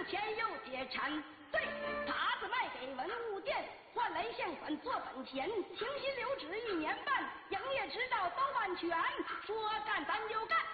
前有结产，对，他子卖给文物店，换来现款做本钱，停薪留职1年半，营业执照都完全，说干咱就干。